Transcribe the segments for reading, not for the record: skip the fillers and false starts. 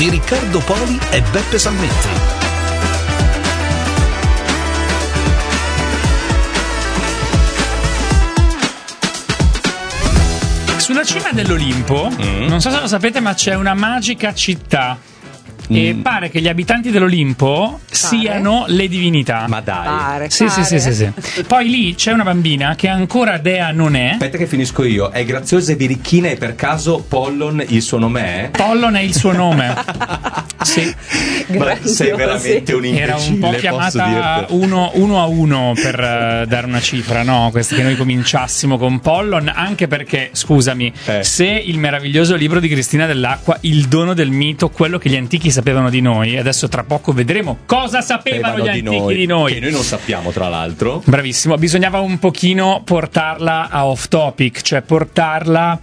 di Riccardo Poli e Beppe Salmetti. Sulla cima dell'Olimpo, non so se lo sapete, ma c'è una magica città. E pare che gli abitanti dell'Olimpo siano le divinità. Ma dai. Sì. Poi lì c'è una bambina che ancora dea non è. Aspetta che finisco io. È graziosa e birichina e per caso Pollon il suo nome è? Pollon è il suo nome. Sì. Ma sei veramente un imbecille. Era un po' chiamata 1-1 per dare una cifra, no? Questa, che noi cominciassimo con Pollon, anche perché, scusami, se il meraviglioso libro di Cristina Dell'Acqua, Il dono del mito, quello che gli antichi sapevano di noi, adesso tra poco vedremo cosa sapevano gli antichi di noi, che noi non sappiamo, tra l'altro. Bravissimo, bisognava un pochino portarla a off topic, cioè portarla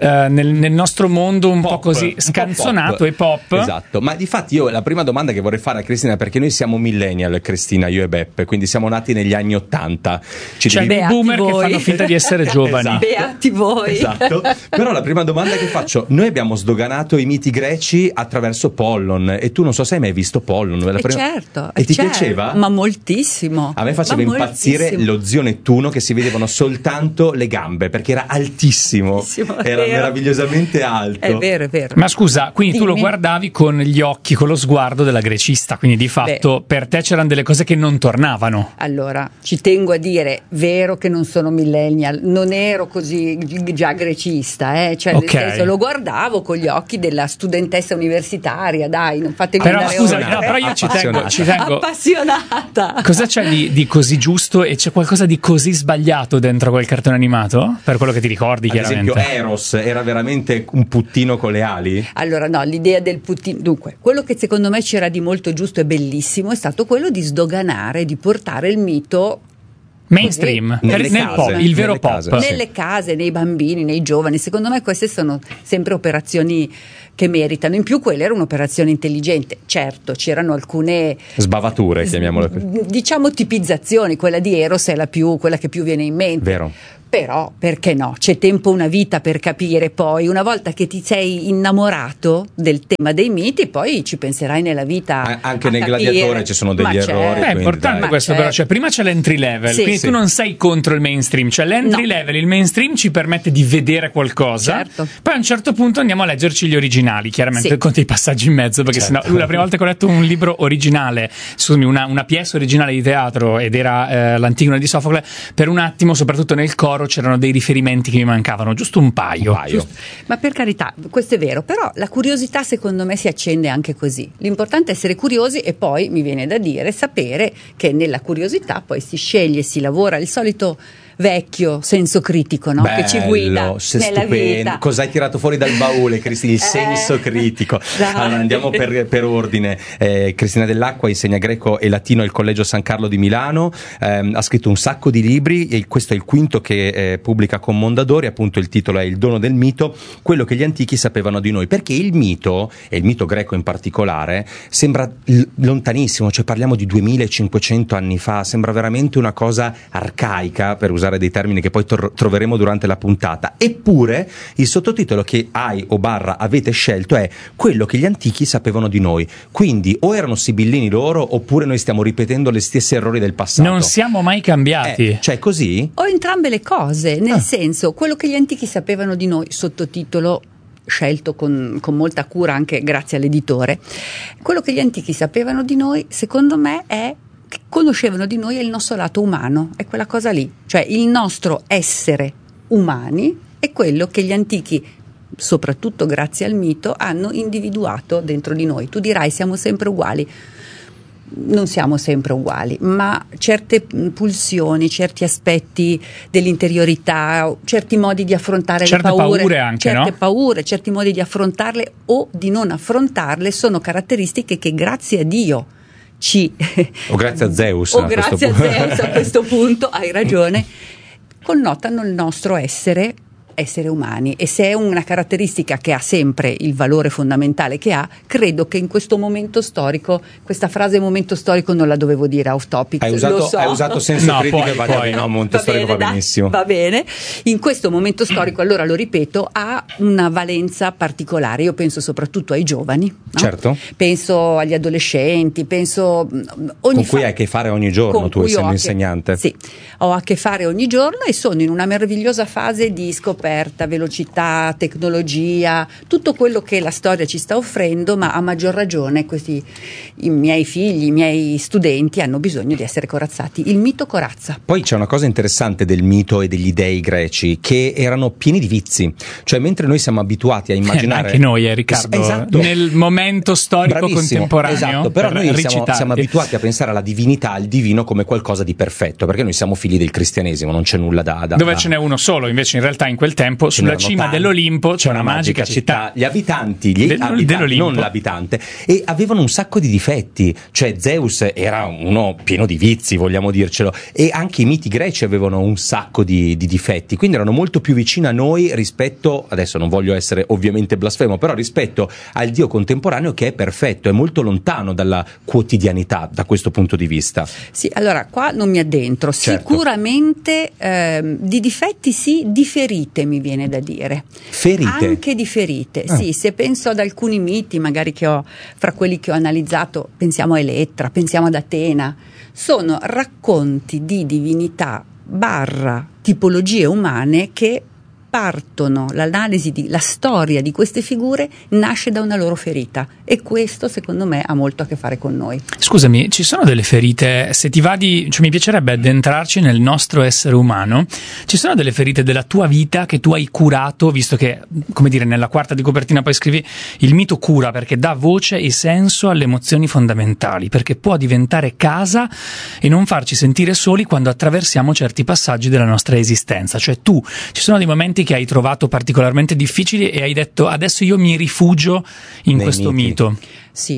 nel nostro mondo un po' così scanzonato e pop. Esatto, ma difatti io la prima domanda che vorrei fare a Cristina, perché noi siamo millennial, Cristina, io e Beppe, quindi siamo nati negli anni '80. Cioè dei boomer che fanno finta di essere giovani. Esatto. Beati voi. Esatto. Però la prima domanda che faccio: noi abbiamo sdoganato i miti greci attraverso Pollon, e tu non so se hai mai visto Pollon. Certo. E ti piaceva? Ma moltissimo. A me faceva impazzire lo zio Nettuno, che si vedevano soltanto le gambe, perché era altissimo. Era meravigliosamente alto. È vero. Ma scusa, quindi tu lo guardavi con gli occhi, con lo sguardo della grecista, quindi di fatto per te c'erano delle cose che non tornavano. Allora, ci tengo a dire, vero che non sono millennial, non ero così già grecista, cioè nel senso, lo guardavo con gli occhi della studentessa universitaria, dai, non fatemi però andare scusa, oltre. no, però io ci tengo. Appassionata. Cosa c'è di così giusto e c'è qualcosa di così sbagliato dentro quel cartone animato? Per quello che ti ricordi, chiaramente. Ad esempio Eros era veramente un puttino con le ali? Allora no, l'idea del puttino, dunque, quello che secondo me c'era di molto giusto e bellissimo è stato quello di sdoganare, di portare il mito mainstream, nel pop, il vero pop, nelle case, nei bambini, nei giovani. Secondo me queste sono sempre operazioni che meritano. In più quella era un'operazione intelligente. Certo, c'erano alcune sbavature, chiamiamole, diciamo tipizzazioni. Quella di Eros è quella che più viene in mente. Vero. Però, perché no? C'è tempo, una vita per capire. Poi, una volta che ti sei innamorato del tema dei miti, poi ci penserai nella vita. Anche nel Gladiatore ci sono degli errori. È importante questo, però. Cioè, prima c'è l'entry level, quindi tu non sei contro il mainstream. Cioè, l'entry level, il mainstream ci permette di vedere qualcosa. Certo. Poi a un certo punto andiamo a leggerci gli originali, chiaramente con dei passaggi in mezzo, perché sennò la prima volta che ho letto un libro originale, scusami, una pièce originale di teatro, ed era l'Antigone di Sofocle, per un attimo, soprattutto nel coro, c'erano dei riferimenti che mi mancavano, giusto un paio. Ma per carità, questo è vero, però la curiosità secondo me si accende anche così. L'importante è essere curiosi, e poi mi viene da dire sapere che nella curiosità poi si sceglie, si lavora, il solito vecchio senso critico, no? Bello, che ci guida nella vita. Cosa hai tirato fuori dal baule, Cristina? Il senso critico. Allora andiamo per ordine. Cristina Dell'Acqua insegna greco e latino al Collegio San Carlo di Milano, ha scritto un sacco di libri, e questo è il quinto che pubblica con Mondadori. Appunto il titolo è Il dono del mito, quello che gli antichi sapevano di noi, perché il mito, e il mito greco in particolare, sembra lontanissimo, cioè parliamo di 2500 anni fa, sembra veramente una cosa arcaica, per usare dei termini che poi troveremo durante la puntata. Eppure il sottotitolo che avete scelto è quello che gli antichi sapevano di noi. Quindi o erano sibillini loro, oppure noi stiamo ripetendo gli stessi errori del passato. Non siamo mai cambiati. Cioè così? O entrambe le cose, nel senso, quello che gli antichi sapevano di noi, sottotitolo scelto con molta cura anche grazie all'editore. Quello che gli antichi sapevano di noi, secondo me, conoscevano di noi il nostro lato umano, è quella cosa lì, cioè il nostro essere umani è quello che gli antichi, soprattutto grazie al mito, hanno individuato dentro di noi. Tu dirai siamo sempre uguali. Non siamo sempre uguali, ma certe pulsioni, certi aspetti dell'interiorità, certi modi di affrontare certe le paure anche, certe paure, certi modi di affrontarle o di non affrontarle sono caratteristiche che grazie a Dio o grazie a Zeus a questo punto hai ragione, connotano il nostro essere essere umani, e se è una caratteristica che ha sempre il valore fondamentale che ha, credo che in questo momento storico, questa frase momento storico non la dovevo dire off topic, hai usato senso critico e momento storico va benissimo. Va bene, in questo momento storico, allora lo ripeto, ha una valenza particolare. Io penso soprattutto ai giovani, no? Certo. Penso agli adolescenti, penso con cui hai a che fare ogni giorno, tu essendo insegnante. Sì, ho a che fare ogni giorno e sono in una meravigliosa fase di scoperta, velocità, tecnologia, tutto quello che la storia ci sta offrendo, ma a maggior ragione i miei figli, i miei studenti hanno bisogno di essere corazzati. Il mito corazza. Poi c'è una cosa interessante del mito e degli dei greci, che erano pieni di vizi, cioè mentre noi siamo abituati a immaginare anche noi, Riccardo, esatto, nel momento storico contemporaneo, esatto, però noi siamo abituati a pensare alla divinità, al divino come qualcosa di perfetto, perché noi siamo figli del cristianesimo, non c'è nulla da dove ce n'è uno solo, invece in realtà in quel tempo sulla cima dell'Olimpo c'è una magica città. Gli abitanti, dell'Olimpo, non l'abitante, e avevano un sacco di difetti, cioè Zeus era uno pieno di vizi, vogliamo dircelo, e anche i miti greci avevano un sacco di difetti, quindi erano molto più vicini a noi rispetto, adesso non voglio essere ovviamente blasfemo, però rispetto al Dio contemporaneo che è perfetto, è molto lontano dalla quotidianità da questo punto di vista. Sì, allora qua non mi addentro, certo. Sicuramente di difetti sì, di ferite mi viene da dire. Ferite? Anche di ferite, sì, se penso ad alcuni miti magari fra quelli che ho analizzato, pensiamo a Elettra, pensiamo ad Atena, sono racconti di divinità / tipologie umane che partono, la storia di queste figure nasce da una loro ferita, e questo secondo me ha molto a che fare con noi. Scusami, ci sono delle ferite, se ti va cioè mi piacerebbe addentrarci nel nostro essere umano, ci sono delle ferite della tua vita che tu hai curato, visto che, come dire, nella quarta di copertina poi scrivi: il mito cura perché dà voce e senso alle emozioni fondamentali, perché può diventare casa e non farci sentire soli quando attraversiamo certi passaggi della nostra esistenza. Cioè ci sono dei momenti che hai trovato particolarmente difficili e hai detto: adesso io mi rifugio in questo mito. Sì.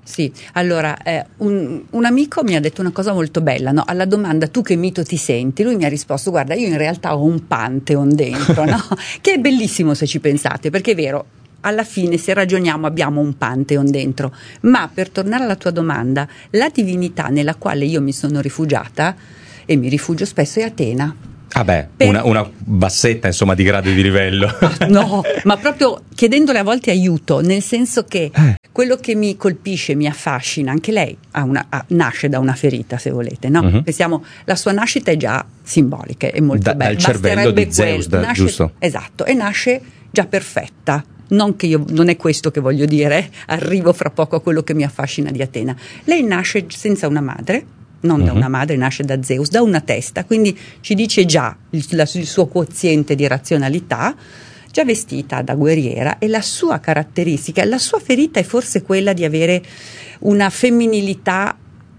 Allora un amico mi ha detto una cosa molto bella, no? Alla domanda tu che mito ti senti, lui mi ha risposto: guarda, io in realtà ho un pantheon dentro, no? Che è bellissimo se ci pensate, perché è vero, alla fine se ragioniamo abbiamo un pantheon dentro, ma per tornare alla tua domanda, la divinità nella quale io mi sono rifugiata e mi rifugio spesso è Atena. Ah beh, una bassetta insomma di grado e di livello. No, ma proprio chiedendole a volte aiuto, nel senso che quello che mi colpisce, mi affascina, anche lei nasce da una ferita, se volete, no? Uh-huh. Pensiamo, la sua nascita è già simbolica, è molto bella. Dal cervello di Zeus, giusto? Esatto, e nasce già perfetta. Non è questo che voglio dire, arrivo fra poco a quello che mi affascina di Atena. Lei nasce senza una madre, non da una madre, nasce da Zeus, da una testa, quindi ci dice già il suo quoziente di razionalità, già vestita da guerriera, e la sua caratteristica, la sua ferita è forse quella di avere una femminilità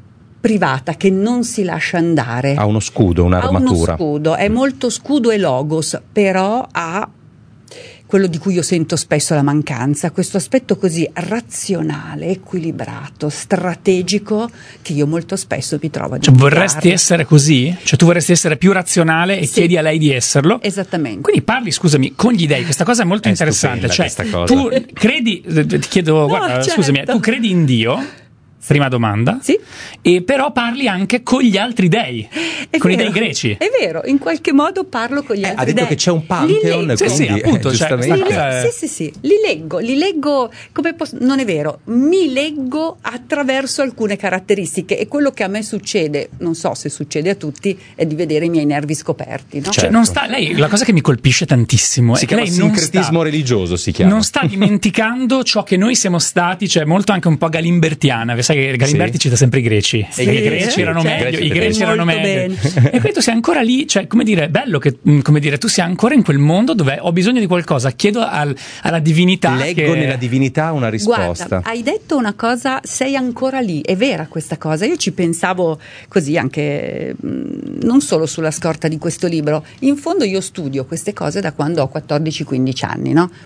privata che non si lascia andare. Ha uno scudo, un'armatura. Ha uno scudo, è molto scudo e logos, però ha quello di cui io sento spesso la mancanza, questo aspetto così razionale, equilibrato, strategico, che io molto spesso mi trovo a dimenticare. Cioè vorresti essere così? Cioè tu vorresti essere più razionale e chiedi a lei di esserlo? Esattamente. Quindi parli, scusami, con gli dei, questa cosa è molto interessante, cioè tu credi, ti chiedo, guarda, certo. Scusami, tu credi in Dio? Prima domanda. Sì. E però parli anche con gli altri dei, con i dei greci. È vero, in qualche modo parlo con gli altri dei. Ha detto che c'è un pantheon, sì, appunto, giustamente. Sì. Li leggo, come non è vero, mi leggo attraverso alcune caratteristiche, e quello che a me succede, non so se succede a tutti, è di vedere i miei nervi scoperti, no? Cioè, non sta, lei, la cosa che mi colpisce tantissimo si è che lei sincretismo religioso, si chiama. Non sta dimenticando ciò che noi siamo stati, cioè molto anche un po' galimbertiana. Sai che Galimberti cita sempre i greci, sì, i greci erano meglio, i greci erano meglio. E poi tu sei ancora lì, cioè come dire, bello che, come dire, tu sia ancora in quel mondo dove ho bisogno di qualcosa, chiedo alla divinità. Leggo nella divinità una risposta. Guarda, hai detto una cosa, sei ancora lì, è vera questa cosa. Io ci pensavo così anche, non solo sulla scorta di questo libro. In fondo io studio queste cose da quando ho 14-15 anni, no? Poi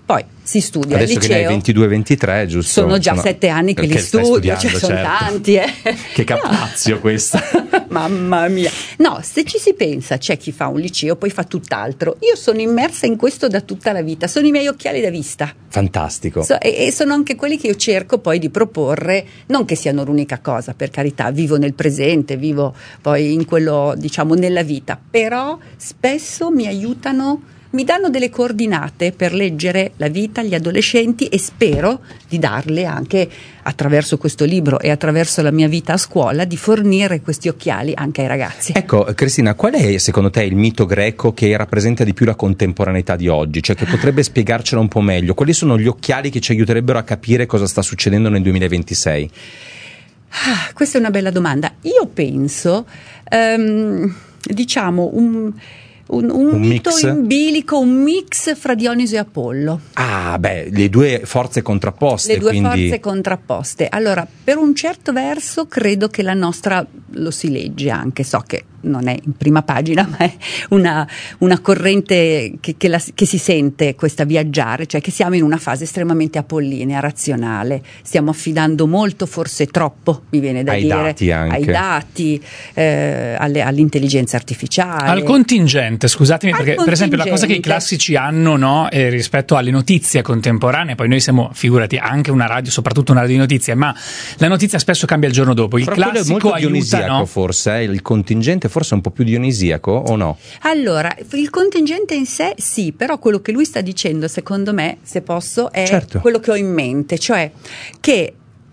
si studia. Adesso al che ne hai liceo 22-23, giusto? sono già 7 anni che li studio, cioè sono tanti. Che capazio questa. Mamma mia. No, se ci si pensa, c'è chi fa un liceo, poi fa tutt'altro. Io sono immersa in questo da tutta la vita, sono i miei occhiali da vista. Fantastico. E sono anche quelli che io cerco poi di proporre, non che siano l'unica cosa, per carità, vivo nel presente, vivo poi in quello, diciamo, nella vita, però spesso mi aiutano, mi danno delle coordinate per leggere la vita agli adolescenti e spero di darle anche attraverso questo libro e attraverso la mia vita a scuola, di fornire questi occhiali anche ai ragazzi. Ecco, Cristina, qual è secondo te il mito greco che rappresenta di più la contemporaneità di oggi? Cioè che potrebbe spiegarcelo un po' meglio? Quali sono gli occhiali che ci aiuterebbero a capire cosa sta succedendo nel 2026? Questa è una bella domanda. Io penso, diciamo, un mito mix? in bilico, un mix fra Dioniso e Apollo. Ah, beh, le due forze contrapposte. Le due quindi... forze contrapposte. Allora, per un certo verso credo che la nostra, lo si legge anche, so che non è in prima pagina, ma è una corrente che si sente questa viaggiare, cioè che siamo in una fase estremamente apollinea, razionale, stiamo affidando molto, forse troppo, mi viene da dire, dati anche. ai dati, all'intelligenza artificiale. Al contingente, scusatemi, perché per esempio la cosa che i classici hanno, no, rispetto alle notizie contemporanee, poi noi siamo, figurati, anche una radio, soprattutto una radio di notizie, ma la notizia spesso cambia il giorno dopo. Il però classico è molto aiuta, dionisiaco, no? forse, il contingente forse è un po' più dionisiaco o no? Allora, il contingente in sé sì, però quello che lui sta dicendo, secondo me, se posso, è certo. quello che ho in mente, cioè che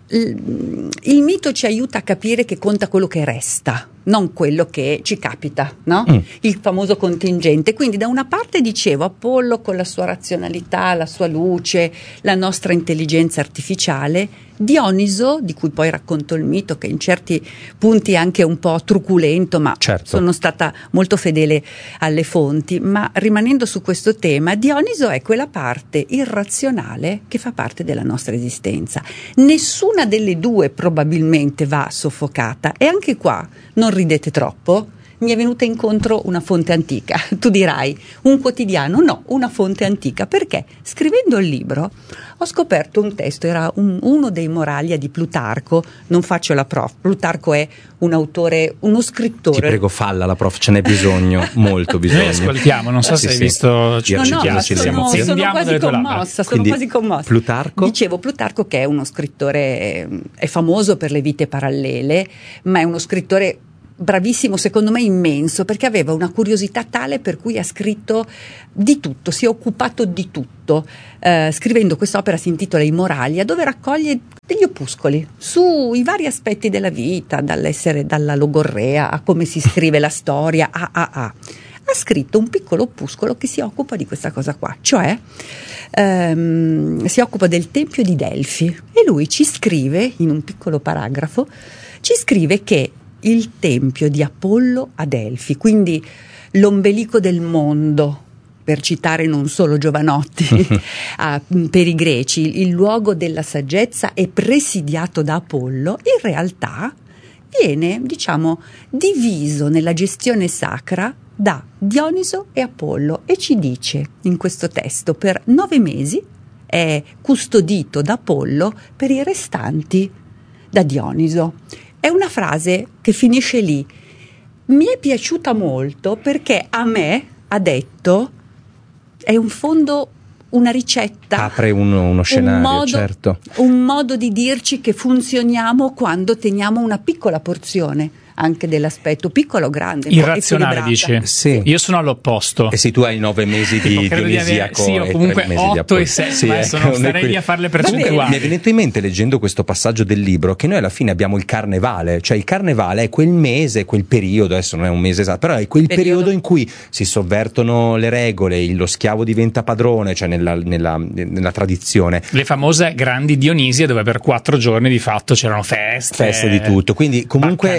il mito ci aiuta a capire che conta quello che resta, non quello che ci capita, no? Il famoso contingente. Quindi da una parte dicevo Apollo con la sua razionalità, la sua luce, la nostra intelligenza artificiale, Dioniso, di cui poi racconto il mito, che in certi punti è anche un po' truculento, ma certo. sono stata molto fedele alle fonti. Ma rimanendo su questo tema, Dioniso è quella parte irrazionale che fa parte della nostra esistenza. Nessuna delle due probabilmente va soffocata, e anche qua non ridete troppo, mi è venuta incontro una fonte antica. Tu dirai, un quotidiano? No, una fonte antica. Perché? Scrivendo il libro ho scoperto un testo, era uno dei Moralia di Plutarco, non faccio la prof, Plutarco è un autore, uno scrittore. Ti prego, falla la prof, ce n'è bisogno, molto bisogno. Noi ascoltiamo, non so se hai visto... No, sono quasi commossa, Quindi, sono quasi commossa. Plutarco? Dicevo, Plutarco, che è uno scrittore, è famoso per le vite parallele, ma è uno scrittore bravissimo, secondo me immenso, perché aveva una curiosità tale per cui ha scritto di tutto, si è occupato di tutto, scrivendo quest'opera, si intitola I Moralia, dove raccoglie degli opuscoli sui vari aspetti della vita, dalla logorrea a come si scrive la storia, ha scritto un piccolo opuscolo che si occupa di questa cosa qua, cioè si occupa del Tempio di Delfi, e lui ci scrive, in un piccolo paragrafo, ci scrive che il tempio di Apollo a Delfi, quindi l'ombelico del mondo, per citare non solo Giovanotti, per i greci, il luogo della saggezza è presidiato da Apollo, in realtà viene, diciamo, diviso nella gestione sacra da Dioniso e Apollo, e ci dice in questo testo per 9 mesi è custodito da Apollo, per i restanti da Dioniso. È una frase che finisce lì. Mi è piaciuta molto perché a me ha detto, è un fondo, una ricetta. Apre uno scenario, certo. Un modo di dirci che funzioniamo quando teniamo una piccola porzione anche dell'aspetto piccolo o grande. Irrazionale, dici? Sì. Io sono all'opposto. E se tu hai 9 mesi di dionisiaco, sì, o comunque 8 e 6, sì, adesso non starei lì a fare le percentuali. Mi è venuto in mente, leggendo questo passaggio del libro, che noi alla fine abbiamo il carnevale, cioè il carnevale è quel mese, quel periodo, adesso non è un mese esatto, però è quel periodo in cui si sovvertono le regole, lo schiavo diventa padrone, cioè nella tradizione. Le famose grandi Dionisie, dove per 4 giorni di fatto c'erano feste di tutto, quindi comunque il mito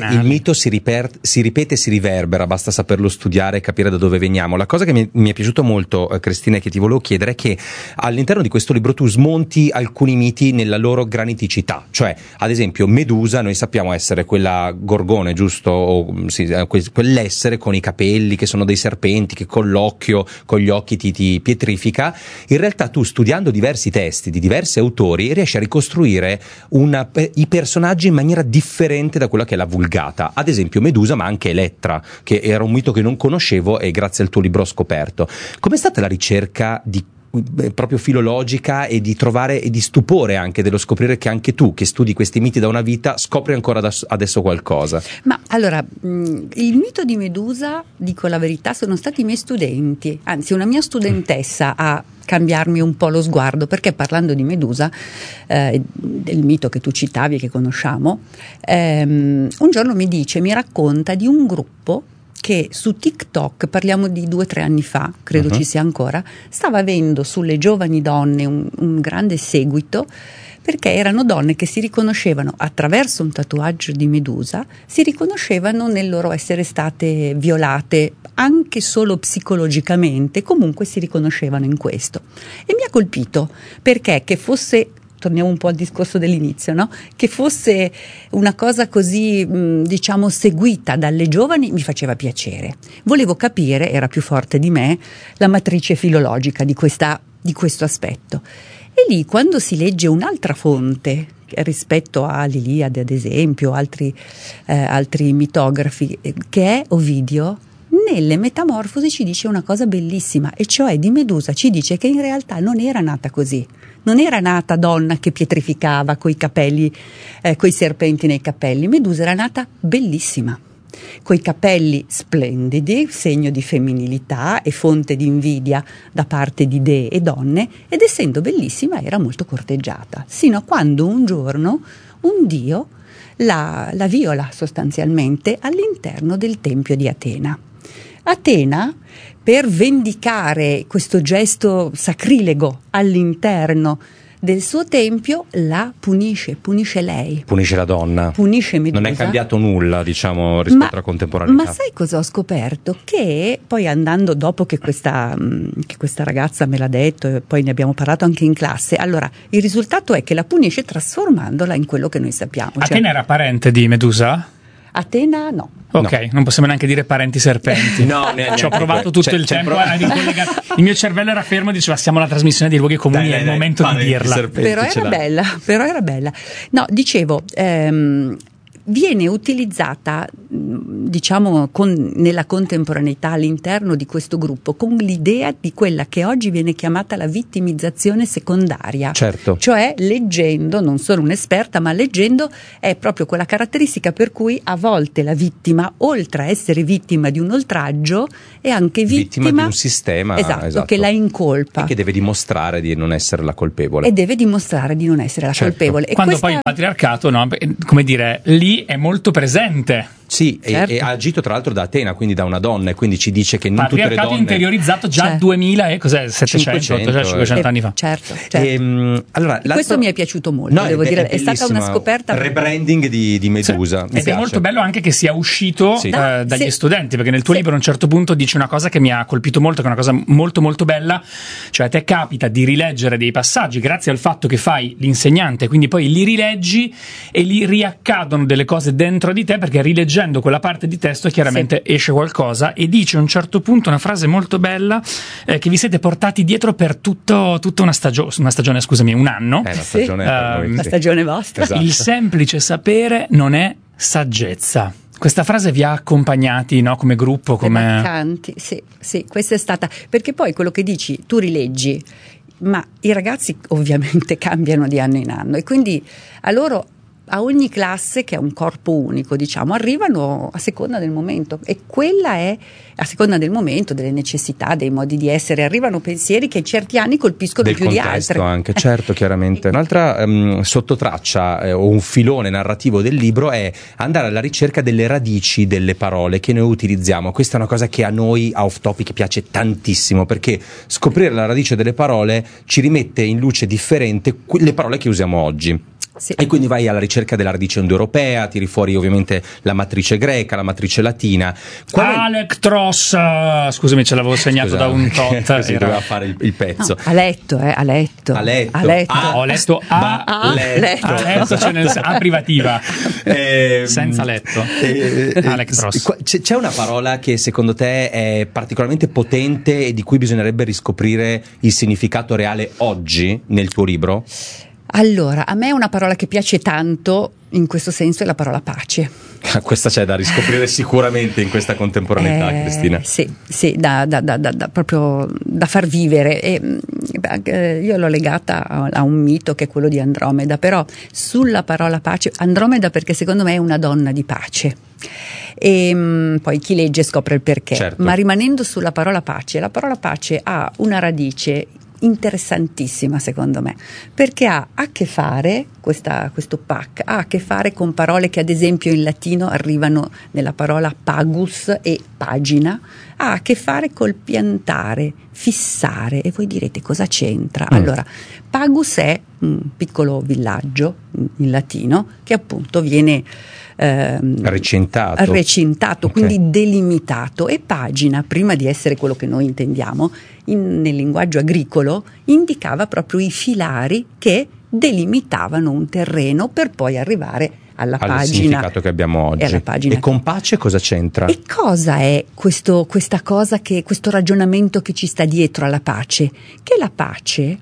mito si ripete e si riverbera, basta saperlo studiare e capire da dove veniamo. La cosa che mi è piaciuto molto, Cristina, e che ti volevo chiedere, è che all'interno di questo libro tu smonti alcuni miti nella loro graniticità, cioè ad esempio Medusa noi sappiamo essere quella gorgone, giusto? Quell'essere con i capelli che sono dei serpenti, che con gli occhi ti pietrifica. In realtà tu, studiando diversi testi di diversi autori, riesci a ricostruire i personaggi in maniera differente da quella che è la vulgata. Ad esempio Medusa, ma anche Elettra, che era un mito che non conoscevo e grazie al tuo libro ho scoperto. Com'è stata la ricerca proprio filologica e di trovare e di stupore anche dello scoprire che anche tu, che studi questi miti da una vita, scopri ancora adesso qualcosa? Ma allora, il mito di Medusa, dico la verità, sono stati i miei studenti, anzi una mia studentessa a cambiarmi un po' lo sguardo, perché parlando di Medusa, del mito che tu citavi e che conosciamo, un giorno mi racconta di un gruppo che su TikTok, parliamo di 2 o 3 anni fa, credo ci sia ancora, stava avendo sulle giovani donne un grande seguito, perché erano donne che si riconoscevano attraverso un tatuaggio di Medusa, si riconoscevano nel loro essere state violate anche solo psicologicamente, comunque si riconoscevano in questo. E mi ha colpito, perché che fosse, torniamo un po' al discorso dell'inizio, no? Che fosse una cosa così, diciamo, seguita dalle giovani, mi faceva piacere. Volevo capire, era più forte di me, la matrice filologica di questo aspetto. E lì, quando si legge un'altra fonte rispetto all'Iliade, ad esempio, altri mitografi, che è Ovidio, nelle Metamorfosi ci dice una cosa bellissima, e cioè di Medusa ci dice che in realtà non era nata così, non era nata donna che pietrificava coi capelli, coi serpenti nei capelli. Medusa era nata bellissima, coi capelli splendidi, segno di femminilità e fonte di invidia da parte di dee e donne, ed essendo bellissima era molto corteggiata, sino a quando un giorno un dio la viola sostanzialmente all'interno del tempio di Atena. Atena, per vendicare questo gesto sacrilego all'interno del suo tempio, la punisce lei. Punisce la donna. Punisce Medusa. Non è cambiato nulla, diciamo, rispetto alla contemporaneità. Ma sai cosa ho scoperto? Che poi, andando dopo che questa ragazza me l'ha detto e poi ne abbiamo parlato anche in classe, allora il risultato è che la punisce trasformandola in quello che noi sappiamo. Atena era parente di Medusa? Atena no. Ok, no. Non possiamo neanche dire parenti serpenti. No, ci ho provato tutto il tempo a ricollegare. Il mio cervello era fermo e diceva: siamo alla trasmissione dei luoghi comuni, è il momento di dirla. Però era bella. No, dicevo, viene utilizzata, diciamo, nella contemporaneità all'interno di questo gruppo con l'idea di quella che oggi viene chiamata la vittimizzazione secondaria. Certo. Cioè, leggendo, non sono un'esperta, ma leggendo è proprio quella caratteristica per cui a volte la vittima, oltre a essere vittima di un oltraggio, è anche vittima di un sistema, esatto, che la incolpa. E che deve dimostrare di non essere la colpevole. Certo. Colpevole. E quando poi il patriarcato, no, come dire, lì è molto presente. Sì, certo. e ha agito tra l'altro da Atena, quindi da una donna, e quindi ci dice che non tutte le donne... Patriarcato interiorizzato già 2000 e cos'è? 500 anni fa. Certo. Allora, questo mi è piaciuto molto, devo dire, è stata una scoperta. Rebranding di Medusa. Sì. Ed è molto bello anche che sia uscito dagli studenti, perché nel tuo libro a un certo punto dici una cosa che mi ha colpito molto, che è una cosa molto molto bella, cioè a te capita di rileggere dei passaggi grazie al fatto che fai l'insegnante, quindi poi li rileggi e li riaccadono delle cose dentro di te, perché rileggendo quella parte di testo chiaramente esce qualcosa, e dice a un certo punto una frase molto bella, che vi siete portati dietro per tutta una stagione, scusami, un anno. Una stagione per noi, la stagione vostra. Esatto. Il semplice sapere non è saggezza. Questa frase vi ha accompagnati, no? Come gruppo, come... Baccanti, sì, questa è stata, perché poi quello che dici, tu rileggi, ma i ragazzi ovviamente cambiano di anno in anno, e quindi a loro, a ogni classe, che è un corpo unico, diciamo, arrivano a seconda del momento, e quella è a seconda del momento, delle necessità, dei modi di essere, arrivano pensieri che in certi anni colpiscono più di altri. Anche, certo, chiaramente. Un'altra sottotraccia o un filone narrativo del libro è andare alla ricerca delle radici delle parole che noi utilizziamo. Questa è una cosa che a noi a Off Topic piace tantissimo, perché scoprire la radice delle parole ci rimette in luce differente le parole che usiamo oggi. Sì. E quindi vai alla ricerca della radice indoeuropea, tiri fuori ovviamente la matrice greca, la matrice latina. Alectros, scusami, ce l'avevo segnato da un tot. Così doveva fare il pezzo. No, a letto. Ho letto a letto, cioè a privativa, senza letto. Alectros. C'è una parola che secondo te è particolarmente potente e di cui bisognerebbe riscoprire il significato reale oggi nel tuo libro? Allora, a me una parola che piace tanto in questo senso è la parola pace. Questa c'è da riscoprire sicuramente in questa contemporaneità, Cristina. Sì, proprio da far vivere. Io l'ho legata a un mito che è quello di Andromeda, però sulla parola pace, Andromeda perché secondo me è una donna di pace. E poi chi legge scopre il perché. Certo. Ma rimanendo sulla parola pace, la parola pace ha una radice interessantissima secondo me, perché ha a che fare questo PAC ha a che fare con parole che ad esempio in latino arrivano nella parola pagus e pagina, ha a che fare col piantare, fissare. E voi direte cosa c'entra? Allora, pagus è un piccolo villaggio in latino che appunto viene recintato, okay. Quindi delimitato, e pagina, prima di essere quello che noi intendiamo nel linguaggio agricolo, indicava proprio i filari che delimitavano un terreno per poi arrivare alla al pagina, significato che abbiamo oggi. E con pace cosa c'entra? E cosa è questo ragionamento che ci sta dietro alla pace? Che la pace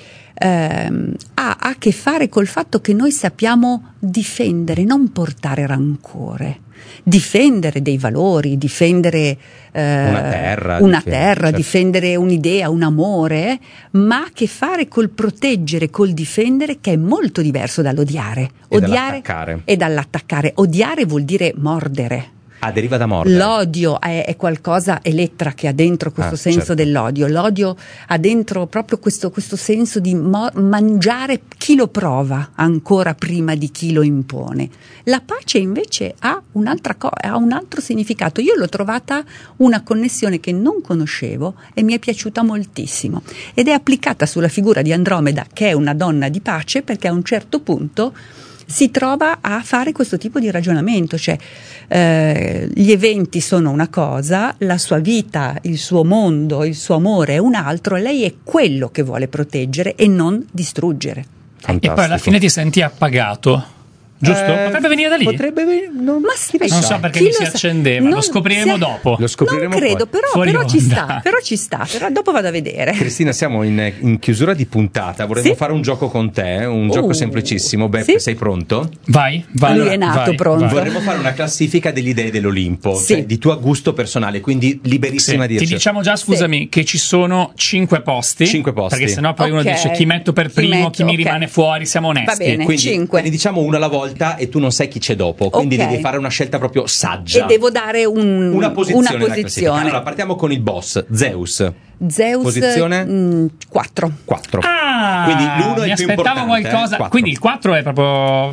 ha a che fare col fatto che noi sappiamo difendere, non portare rancore, difendere dei valori, difendere una terra, certo. Difendere un'idea, un amore, ma ha a che fare col proteggere, col difendere, che è molto diverso dall'odiare. E dall'attaccare. Odiare vuol dire mordere. Deriva da mordere. L'odio è qualcosa, Elettra, che ha dentro questo senso, certo. Dell'odio. L'odio ha dentro proprio questo senso di mangiare chi lo prova ancora prima di chi lo impone. La pace invece ha ha un altro significato. Io l'ho trovata una connessione che non conoscevo e mi è piaciuta moltissimo, ed è applicata sulla figura di Andromeda, che è una donna di pace, perché a un certo punto si trova a fare questo tipo di ragionamento, cioè gli eventi sono una cosa, la sua vita, il suo mondo, il suo amore è un altro, lei è quello che vuole proteggere e non distruggere. Fantastico. E poi alla fine ti senti appagato. Giusto? Potrebbe venire da lì. Non so perché mi si accendeva, lo scopriremo dopo. Lo scopriremo non credo, poi. però ci sta, però dopo vado a vedere. Cristina, siamo in chiusura di puntata, vorremmo fare un gioco con te, un gioco semplicissimo. Beppe, sei pronto? Vai. Lui è nato pronto. Vorremmo fare una classifica delle idee dell'Olimpo, cioè di tuo gusto personale, quindi liberissima di dirci. Ti diciamo già, scusami, che ci sono 5 posti. 5 posti. Perché sennò poi uno dice chi metto per primo, chi mi rimane fuori, siamo onesti. Va bene, quindi 5. Ne diciamo una alla volta e tu non sai chi c'è dopo, quindi devi fare una scelta proprio saggia. E devo dare una posizione. Allora partiamo con il boss, Zeus. Posizione 4. Quindi l'1 è il più importante. Quindi il 4 è proprio